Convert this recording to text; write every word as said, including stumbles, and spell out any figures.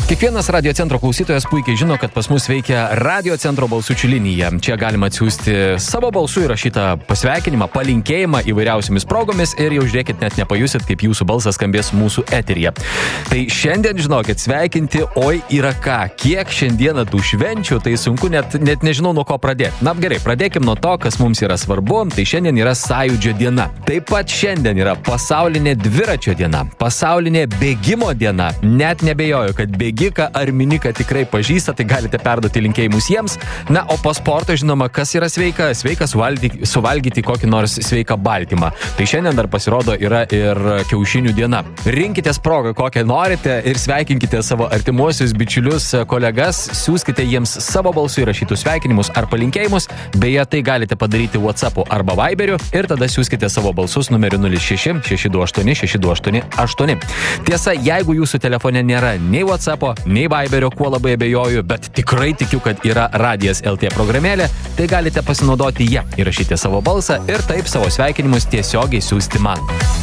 Kiekvienas Radio Centro klausytojas puikiai žino, kad pas mus veikia Radio Centro balsučių linija. Čia galima atsiųsti savo balsų įrašytą pasveikinimą, palinkėjimą įvairiausiamis progomis ir jau žiūrėkit, net nepajusit, kaip jūsų balsas skambės mūsų eteryje. Tai šiandien, žinokit, sveikinti, oi yra ką. Kiek šiandieną tų švenčių, tai sunku net, net nežinau nuo ko pradėti. Na gerai, pradėkim nuo to, kas mums yra svarbu. Tai šiandien yra Sąjūdžio diena. Taip pat šiandien yra pasaulinė dviračio diena, pasaulinė bėgimo diena. Net nebejoju, kad bėgimas Giką ar Miniką tikrai pažįsta, tai galite perduoti linkėjimus jiems. Na, o po sporto, žinoma, kas yra sveika? Sveika suvalgyti, suvalgyti kokį nors sveiką baltymą. Tai šiandien dar pasirodo yra ir kiaušinių diena. Rinkitės progą, kokią norite ir sveikinkite savo artimuosius bičiulius, kolegas, siųskite jiems savo balsų įrašytus sveikinimus ar palinkėjimus. Beje, tai galite padaryti WhatsApp'u arba Viberiu ir tada siųskite savo balsus numeriu nulis šeši šeši du aštuoni šeši du aštuoni aštuoni. Tiesa, jeigu jūsų telefone nėra nei WhatsApp'o, nei Viberio, kuo labai abejoju, bet tikrai tikiu, kad yra Radijas L T programėlė, tai galite pasinaudoti ją, įrašyti savo balsą ir taip savo sveikinimus tiesiogiai siųsti man.